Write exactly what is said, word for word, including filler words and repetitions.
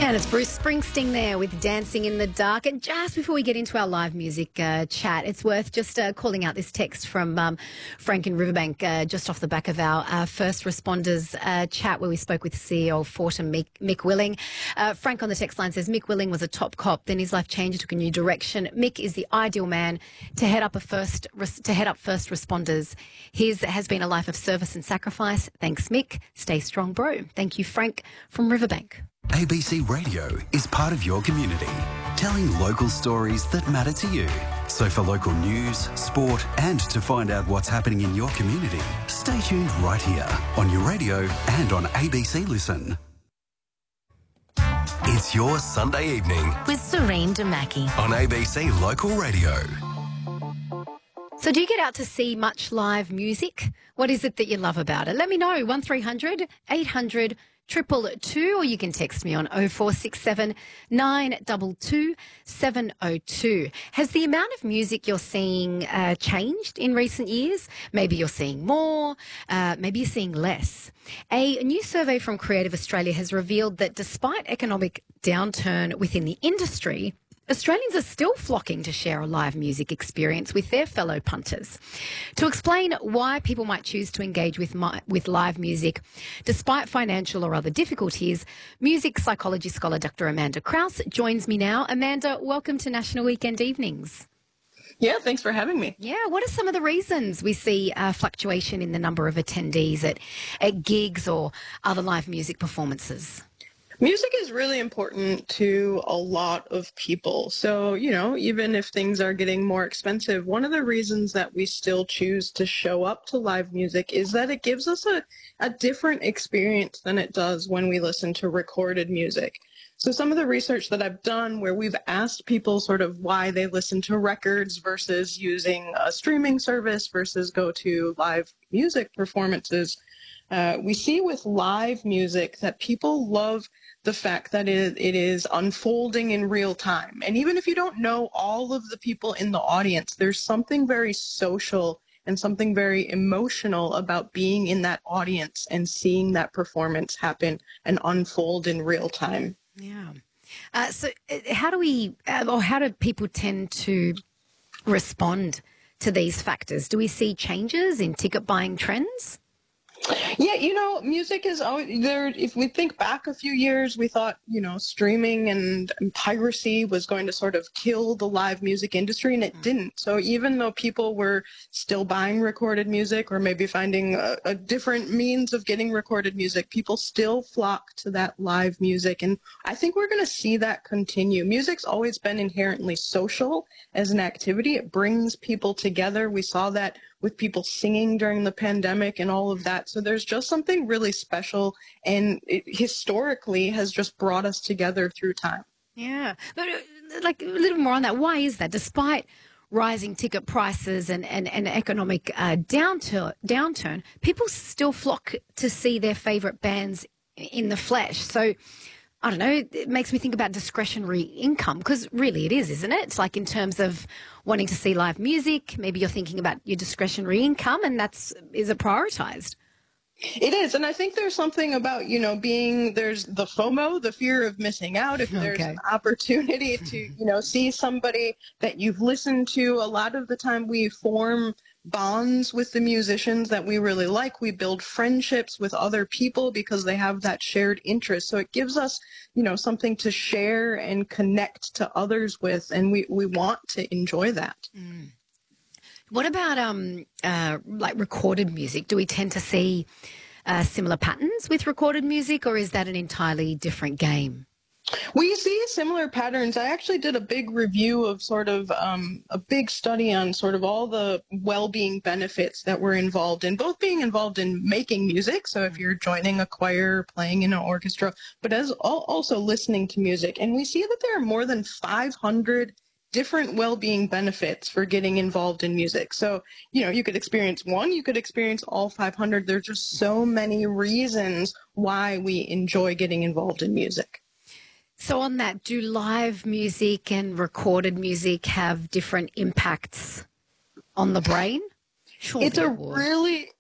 And it's Bruce Springsteen there with Dancing in the Dark. And just before we get into our live music uh, chat, it's worth just uh, calling out this text from um, Frank in Riverbank, uh, just off the back of our uh, first responders uh, chat where we spoke with C E O of Fortum, Mick, Mick Willing. Uh, Frank on the text line says, Mick Willing was a top cop, then his life changed, took a new direction. Mick is the ideal man to head up a first to head up first responders. His has been a life of service and sacrifice. Thanks, Mick. Stay strong, bro. Thank you, Frank from Riverbank. A B C Radio is part of your community, telling local stories that matter to you. So for local news, sport and to find out what's happening in your community, stay tuned right here on your radio and on A B C Listen. It's your Sunday evening with Serene Damaki on A B C Local Radio. So do you get out to see much live music? What is it that you love about it? Let me know. one three hundred eight hundred Triple two, or you can text me on oh four six seven nine two two seven oh two. Has the amount of music you're seeing uh, changed in recent years? Maybe you're seeing more, uh, maybe you're seeing less. A new survey from Creative Australia has revealed that despite economic downturn within the industry, Australians are still flocking to share a live music experience with their fellow punters. To explain why people might choose to engage with my, with live music despite financial or other difficulties, music psychology scholar Doctor Amanda Krause joins me now. Amanda, welcome to National Weekend Evenings. Yeah, thanks for having me. Yeah, what are some of the reasons we see a fluctuation in the number of attendees at, at gigs or other live music performances? Music is really important to a lot of people. So, you know, even if things are getting more expensive, one of the reasons that we still choose to show up to live music is that it gives us a, a different experience than it does when we listen to recorded music. So some of the research that I've done where we've asked people sort of why they listen to records versus using a streaming service versus go to live music performances, uh, we see with live music that people love the fact that it, it is unfolding in real time. And even if you don't know all of the people in the audience, there's something very social and something very emotional about being in that audience and seeing that performance happen and unfold in real time. Yeah. Uh, so uh, how do we, uh, or how do people tend to respond to these factors? Do we see changes in ticket buying trends? Yeah, you know, music is always there. If we think back a few years, we thought, you know, streaming and piracy was going to sort of kill the live music industry, and it didn't. So even though people were still buying recorded music or maybe finding a, a different means of getting recorded music, people still flock to that live music. And I think we're going to see that continue. Music's always been inherently social as an activity. It brings people together. We saw that with people singing during the pandemic and all of that. So there's just something really special, and it historically has just brought us together through time. Yeah. But uh, like a little more on that. Why is that? Despite rising ticket prices and, and, and economic uh, downturn, downturn, people still flock to see their favourite bands in the flesh. So I don't know, it makes me think about discretionary income, because really it is, isn't it? It's like in terms of wanting to see live music, maybe you're thinking about your discretionary income, and that's, is it prioritised? It is. And I think there's something about, you know, being, there's the FOMO, the fear of missing out. If there's Okay. an opportunity to, you know, see somebody that you've listened to, a lot of the time we form bonds with the musicians that we really like. We build friendships with other people because they have that shared interest. So it gives us, you know, something to share and connect to others with, and we, we want to enjoy that. Mm. What about um uh like recorded music? Do we tend to see uh, similar patterns with recorded music, or is that an entirely different game? We see similar patterns. I actually did a big review of sort of um, a big study on sort of all the well-being benefits that were involved in both being involved in making music. So if you're joining a choir, playing in an orchestra, but as al- also listening to music. And we see that there are more than five hundred different well-being benefits for getting involved in music. So, you know, you could experience one, you could experience all five hundred. There's just so many reasons why we enjoy getting involved in music. So on that, do live music and recorded music have different impacts on the brain? Surely It's a it would. really